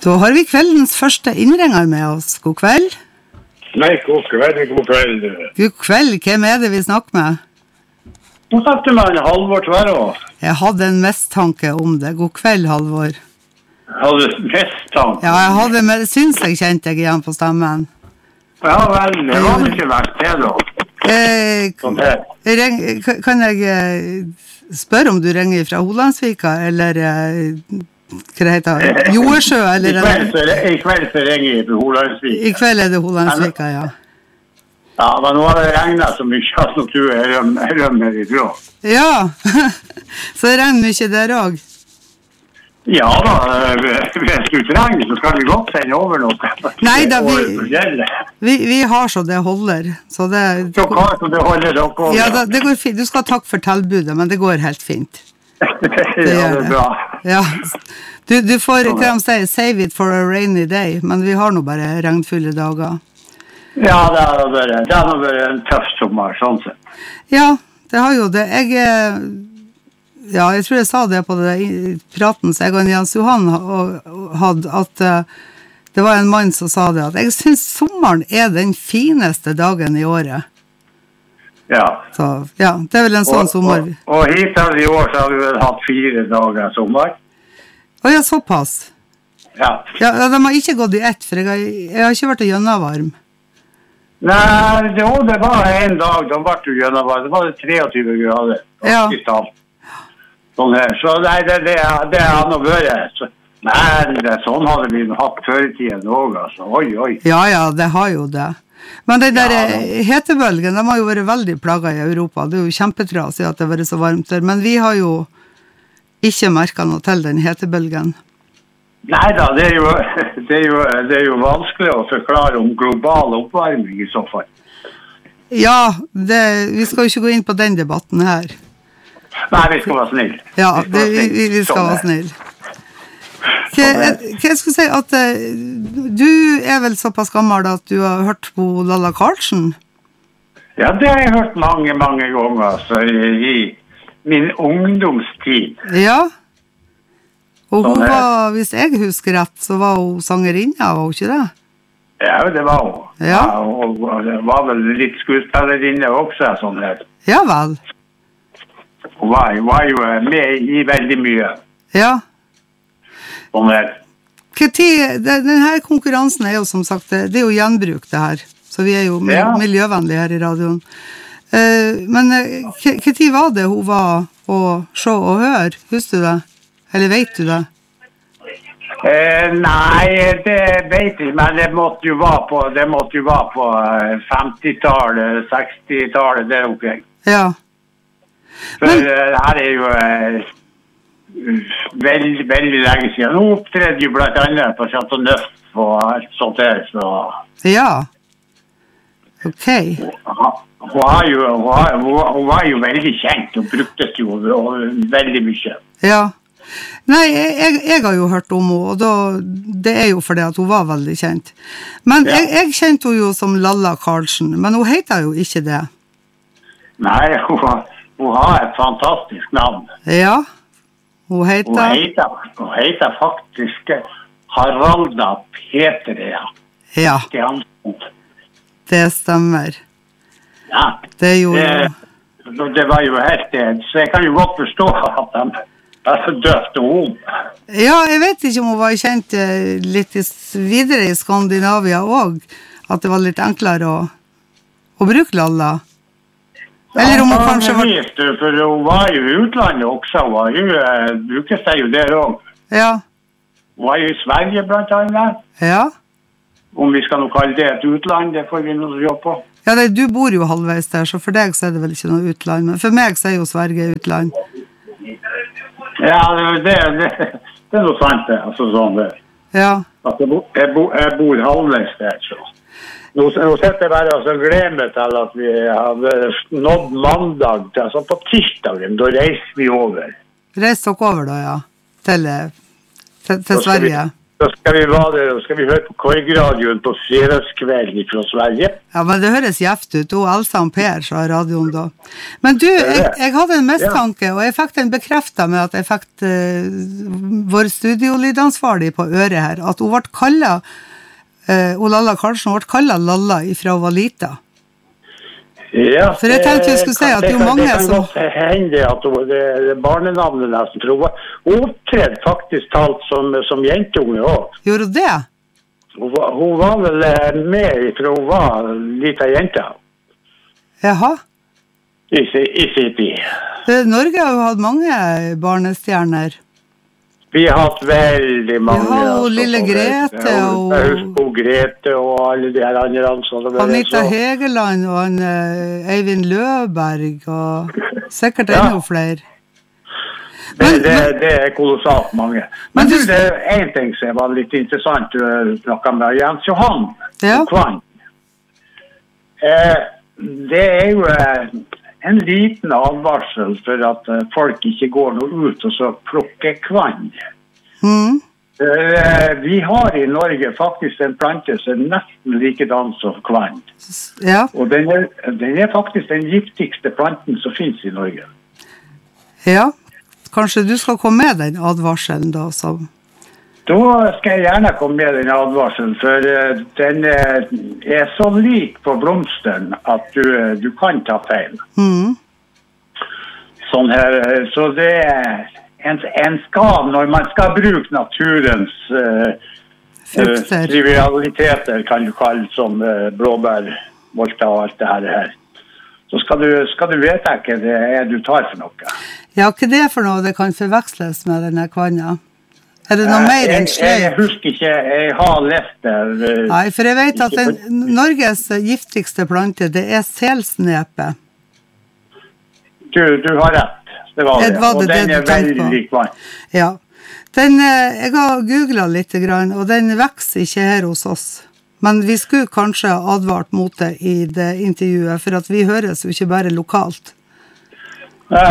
Da har vi kveldens første innringer med oss. God kveld. Nei, god kveld. God kveld, hvem det vi snakker med? Nå snakker du med Halvor Tverå. Jeg hadde en mistanke om det. God kveld, Halvor. Hadde du mistanke? Ja, jeg synes jeg kjente deg igjen på stemmen. Ja vel, det var ikke verst det da. Kan jeg spørre om du ringer fra Holandsvika, eller hva det heter? Joersjø, eller? I kveld så ringer jeg fra Holandsvika. I kveld det Holandsvika, ja. Ja, men nå har det regnet så mye at nå tror jeg rømmer ifra. Ja, så det regner mye der også. Ja da, hvis du trenger så skal vi godt sende over noe. Nei da, vi har så det holder. Så det holder dere over. Ja, det går fint. Du skal ha takk for tilbudet, men det går helt fint. Det er bra. Ja, du får, hva de sier, save it for a rainy day, men vi har nå bare regnfulle dager. Ja, det har nå vært en tøff sommer, sånn sett. Ja, det har jo det. Jeg tror jeg sa det på det praten som jeg og Jens Johan hadde, at det var en mann som sa det, at jeg synes sommeren den fineste dagen i året. Ja. Så, ja, det vel en sånn sommer. Og hittil i år så har vi vel hatt 4 dager sommer. Ja, såpass. Ja. Ja, de har ikke gått i ett, for jeg har ikke vært gjennomvarm. Nei, det var en dag, de ble jo gjennomvarm. Det var 23 grader. Ja. Sånn her. Så nei, det har nå vært. Men sånn hadde vi hatt før i tiden også, altså. Oi. Ja, det har jo det. Men den der hetebølgen, de har jo vært veldig plaget i Europa. Det er jo kjempetrasig at det har vært så varmt der. Men vi har jo ikke merket noe til den hetebølgen. Nei da, det er jo vanskelig å forklare om global oppvarming i så fall. Ja, vi skal jo ikke gå inn på den debatten her. Nei, vi skal være snill. Ja, vi skal være snill. Hva jeg skulle si, at du vel såpass gammel at du har hørt på Lalla Karlsen? Ja, det har jeg hørt mange ganger, altså, i min ungdomstid. Ja. Og hun var, hvis jeg husker rett, så var hun sangerinne, var hun ikke det? Ja, det var hun. Ja. Og det var vel litt skuespillerinne også, sånn her. Ja vel. Hun var jo med i veldig mye. Ja. Sånn her. Denne konkurransen jo som sagt, det jo gjenbruk det her. Så vi jo miljøvennlige her i radioen. Men hva tid var det hun var å se og høre? Husker du det? Eller vet du det? Nei, det vet jeg, men det måtte jo være på 50-tallet, 60-tallet, det omkring. Ja. For her jo veldig lenge siden. Nå opptredde jo blant annet på Chateau Neuf og alt sånt der, så... Ja. Ok. Hun var jo veldig kjent, og bruktes jo veldig mye. Ja. Nei, jeg har jo hørt om henne, og det jo fordi at hun var veldig kjent. Men jeg kjente henne jo som Lalla Karlsen, men hun heter jo ikke det. Nei, hun har et fantastisk navn. Ja, hun heter faktisk Haralda Peterea. Ja, det stemmer. Ja, det jo... Det var jo helt det, så jeg kan jo godt forstå at de så døfte om. Ja, jeg vet ikke om hun var kjent litt videre i Skandinavia også, at det var litt enklere å bruke Lalla. Eller om hun kanskje var... For hun var jo i utlandet også, hun bruker seg jo der også. Ja. Hun var jo i Sverige blant annet. Ja. Om vi skal nå kalle det et utland, det får vi noe jobb på. Ja, du bor jo halvveis der, så for deg så det vel ikke noe utland, men for meg så jo Sverige utland. Ja, det noe sant det, altså sånn det. Ja. At jeg bor halvveis der, så. Nå setter jeg bare og gleder meg til at vi har nådd mandag, altså på tirsdagen, da reiser vi over. Reiser dere over da, ja? Til Sverige? Da skal vi høre på Korgradioen på fredagskvelden fra Sverige. Ja, men det høres gjeft ut. Og Elsa og Per sa radioen da. Men du, jeg hadde en mistanke, og jeg fikk den bekreftet med at jeg fikk vår studiolydansvarlig på øret her, at hun ble kallet, Lalla Karlsson ble kallet Lalla ifra hun var lita. Ja, for jeg tenkte jeg skulle si at det er jo mange som... Det kan hende at det barnenavnet nesten, for hun opptredde faktisk talt som jentunge også. Gjorde hun det? Hun var vel med, for hun var lita jente. Jaha? I sin tid. Norge har jo hatt mange barnestjerner. Vi har hatt veldig mange. Vi har jo lille Grete og Grete og alle de her andre. Anita Hegeland og Eivind Løberg og sikkert enda flere. Det er kolossalt mange. Men du, det er en ting som var litt interessant du snakket med Jens Johan og Kvann. Det er jo en liten advarsel for at folk ikke går noe ut og så plukker kvann. Vi har i Norge faktisk en plante som er nesten likedan som kvann. Ja. Og den er faktisk den giftigste planten som finnes i Norge. Ja, kanskje du skal komme med den advarselen da, som... Da skal jeg gjerne komme med den advarselen, for den er så lik på blomsteren at du kan ta feil. Sånn her, så det er en skal, når man skal bruke naturens trivialiteter, kan du kalle som blåbær, volta og alt det her. Så skal du vite hva det er du tar for noe. Ja, hva det er for noe det kan forveksles med denne kvanna? Er det noe mer enn sleip? Jeg husker ikke, jeg har lest det. Nei, for jeg vet at Norges giftigste plante, det er selsnepe. Du har rett, det var det. Og den er veldig lik vann. Ja, jeg har googlet litt, og den vokser ikke her hos oss. Men vi skulle kanskje advart mot det i det intervjuet, for at vi høres jo ikke bare lokalt. Nei,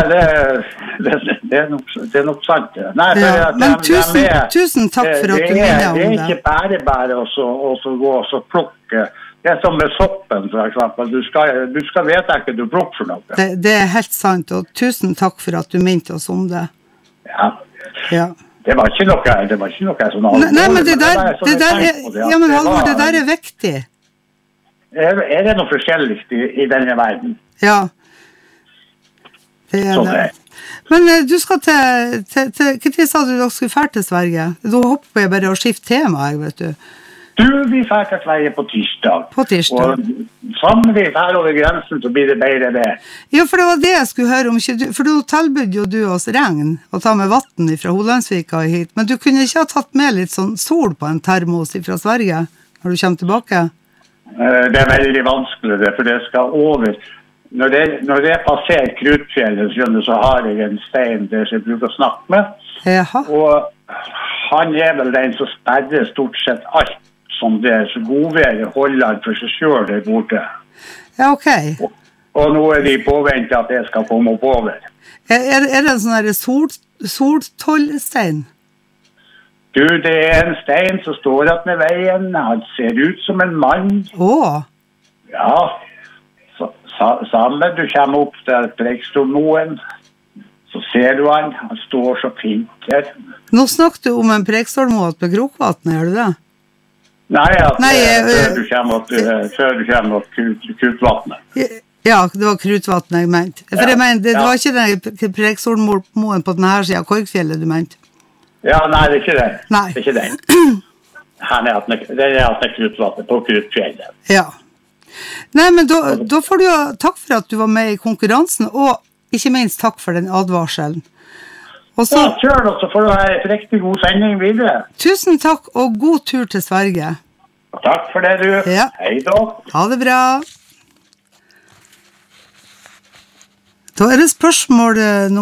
det er nok sant. Nei, men tusen takk for at du minner om det. Det er ikke bare å gå og plukke. Det er som med soppen, for eksempel. Du skal vite ikke du plukker for noe. Det er helt sant, og tusen takk for at du minte oss om det. Ja. Det var ikke noe sånn alvor. Nei, men det der er viktig. Er det noe forskjellig i denne verden? Ja. Det er det. Men du skal hva tid sa du dere skulle fære til Sverige? Da hopper jeg bare og skifter tema, vet du. Vi færer til Sverige på tirsdag. På tirsdag. Og sammen vi færer over grensen, så blir det bedre det. Ja, for det var det jeg skulle høre om. For du tilbød jo du oss regn og ta med vatten fra Holandsvika hit. Men du kunne ikke ha tatt med litt sånn sol på en termos fra Sverige når du kommer tilbake? Det er veldig vanskelig det, for det skal over. Når det passerer Krutfjellet, så har jeg en stein der som jeg bruker å snakke med. Jaha. Og han er vel den som sperrer stort sett alt som det er. Så godværet holder han for seg selv der borte. Ja, ok. Og nå er de påventet at jeg skal komme oppover. Er det en sånn soltollstein? Du, det er en stein som står at med veien. Han ser ut som en mann. Ja. Sammen, du kommer opp til Preikestolen, så ser du han står så fint der. Nå snakket du om en Preikestolen med Krokvatnet, er du det? Nei, før du kommer opp Krutvatnet. Ja, det var Krutvatnet jeg mente. For jeg mener, det var ikke den Preikestolen på denne siden av Korgfjellet du mente? Ja, nei, det er ikke det. Nei. Det er ikke det. Det er at Krutvatnet på Krutfjellet. Ja. Nei, men da får du takk for at du var med i konkurransen, og ikke minst takk for den advarselen. Ja, kjør da, så får du ha en riktig god sending videre. Tusen takk, og god tur til Sverige. Takk for det, du. Ja. Hei da. Ha det bra. Da er det spørsmål nummer